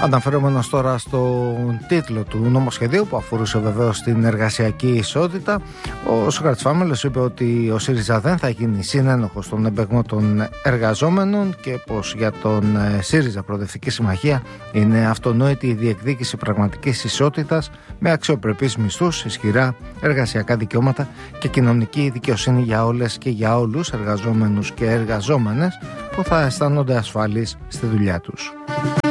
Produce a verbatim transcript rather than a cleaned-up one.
Αναφερόμενος τώρα στον τίτλο του νομοσχεδίου που αφορούσε βεβαίως την εργασιακή ισότητα, ο Σοκράτης Φάμελος είπε ότι ο ΣΥΡΙΖΑ δεν θα γίνει συνένοχος στον εμπεγμό των εργαζόμενων και πως για τον ΣΥΡΙΖΑ Προοδευτική Συμμαχία είναι αυτονόητη η διεκδίκηση πραγματικής ισότητας με αξιοπρεπείς μισθούς, ισχυρά εργασιακά δικαιώματα και κοινωνική δικαιοσύνη για όλες και για όλους εργαζόμενους και εργαζόμενες που θα αισθάνονται ασφαλείς στη δουλειά τους.